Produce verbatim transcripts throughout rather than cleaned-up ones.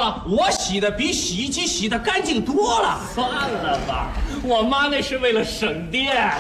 了，我洗的比洗衣机洗的干净多了。 算了吧，我妈那是为了省电啊。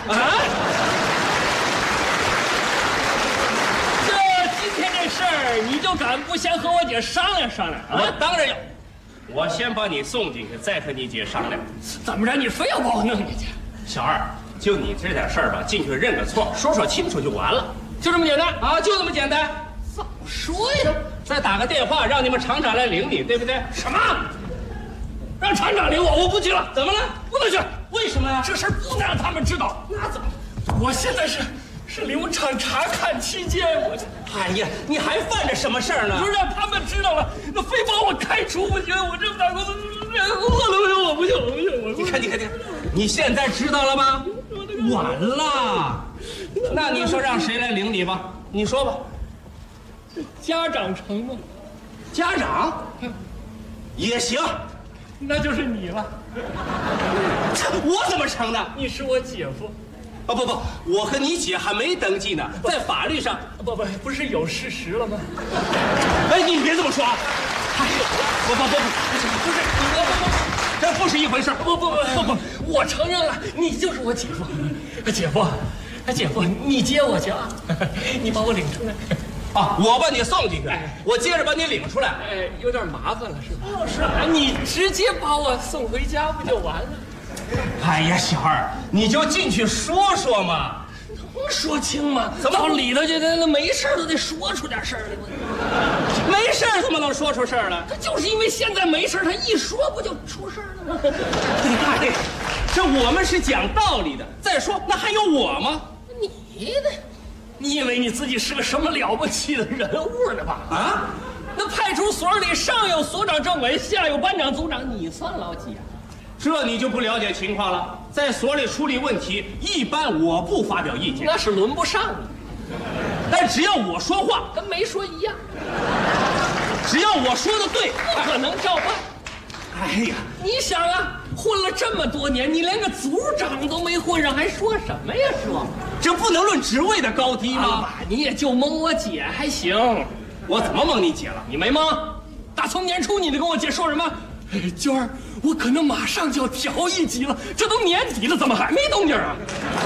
这今天这事儿，你就敢不先和我姐商量商量啊？ 我当然要，我先把你送进去，再和你姐商量。 怎么着？你非要把我弄进去？ 小二，就你这点事儿吧，进去认个错，说说清楚就完了， 就这么简单啊，就这么简单。 早说呀！ 再打个电话，让你们厂长来领你，对不对？ 什么？让厂长领我？我不去了。 怎么了？ 不能去。 为什么呀？ 这事儿不能让他们知道。 那怎么？ 我现在是是流产查看期间，我这…… 哎呀，你还犯着什么事儿呢？ 不是让他们知道了，那非把我开除不行。我这么大工作，工作都不行，我不行，我不行，我不行。 你看，你看，你看，你现在知道了吗？晚了。那你说让谁来领你吧？你说吧。 家长成吗？ 家长也行， 那就是你了。 我怎么成的？ 你是我姐夫。 哦不不，我和你姐还没登记呢，在法律上， 不不不是有事实了吗？ 哎，你别这么说啊！哎呦，不不不不，不是不是，不不不，这不是一回事。 不不不不不，我承认了，你就是我姐夫。姐夫，姐夫，你接我去啊！你把我领出来。 啊，我把你送进去，我接着把你领出来。 哎，有点麻烦了，是吧？是啊，你直接把我送回家不就完了？ 哎呀，小二，你就进去说说嘛， 能说清吗？ 怎么到里头去？那没事都得说出点事儿来。 没事怎么能说出事儿来？ 他就是因为现在没事，他一说不就出事儿了吗？ 哎，这我们是讲道理的。再说，那还有我吗？ 你呢？你以为你自己是个什么了不起的人物呢吧？ 啊， 那派出所里上有所长政委，下有班长组长，你算老几啊？ 这你就不了解情况了。在所里处理问题，一般我不发表意见， 那是轮不上你。 但只要我说话， 跟没说一样。 只要我说的对， 不可能照办。 哎呀， 你想啊，混了这么多年，你连个组长都没混上，还说什么呀？说这不能论职位的高低吗？ 啊，你也就蒙我姐还行。 我怎么蒙你姐了？ 你没蒙？打从年初你就跟我姐说什么？哎，娟儿，我可能马上就要调一级了，这都年底了，怎么还没动静啊？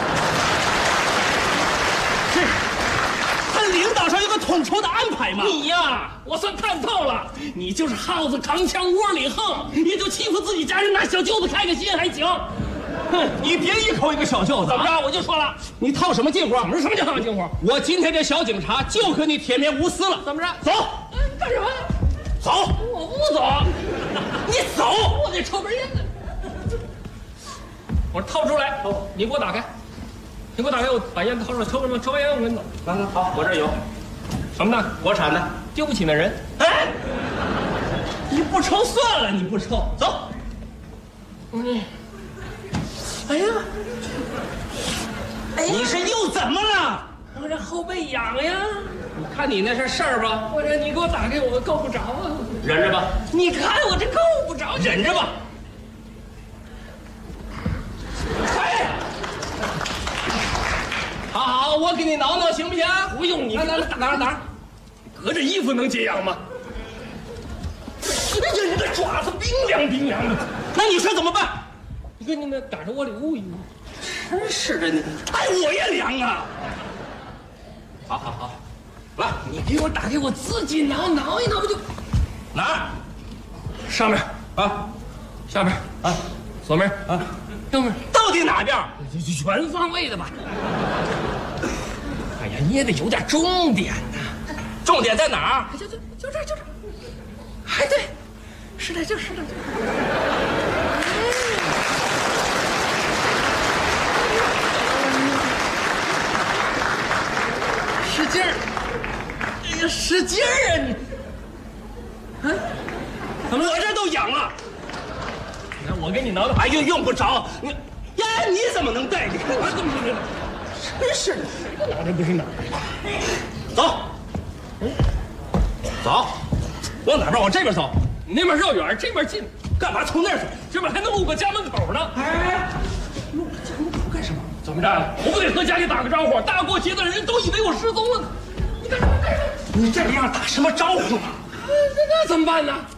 是，他领导上有个统筹的安排嘛。 你呀，我算看透了，你就是耗子扛枪窝里横，也就欺负自己家人拿小舅子开个心还行。 哼，你别一口一个小舅子， 怎么着？我就说了， 你套什么近乎？ 怎么什么叫套近乎？ 我今天这小警察就和你铁面无私了。 怎么着？ 走， 嗯，干什么？ 走， 我不走。 你走， 我得抽根烟呢。我掏出来，你给我打开。你给我打开，我把烟掏出来，抽什么？抽完烟我跟你走。 来来，好，我这有， 什么呢？ 国产的。 丢不起那人。 哎，你不抽算了，你不抽，走。 嗯。哎呀，哎呀， 你是又怎么了？ 我这后背痒呀。 看你那是事儿吧？ 我这你给我打开，我够不着啊。 忍着吧， 你看我这够不着， 忍着吧。哎，好好，我给你挠挠行不行？ 不用你来来来，哪儿哪儿？ 隔着衣服能解痒吗？哎呀，你的爪子冰凉冰凉的。 那你说怎么办？ 你跟你们赶上窝里捂一捂。 真是的，你哎，我也凉啊！好好好，来， 你给我打开，我自己挠挠一挠不就？ 哪儿？ 上面啊， 下面啊， 左面啊， 右面， 到底哪边？ 全方位的吧。哎呀，你也得有点重点呐。 重点在哪儿？ 就就就这就这。哎，对，是的，就是的。使劲儿！哎呀，使劲儿啊你！啊， 怎么我这都痒了？ 你看我给你挠挠， 哎呦，用不着你。呀，你怎么能带？你看我怎么知道？ 真是的。 这挠这不是挠？ 走，走，往哪边？往这边走。 你那边绕远，这边近， 干嘛从那儿走？ 这边还能路过家门口呢。 哎，路过家门口干什么？ 怎么着？我不得和家里打个招呼？大过节的人都以为我失踪了呢。你干什么？干什么？ 你这样打什么招呼啊？ 那那怎么办呢？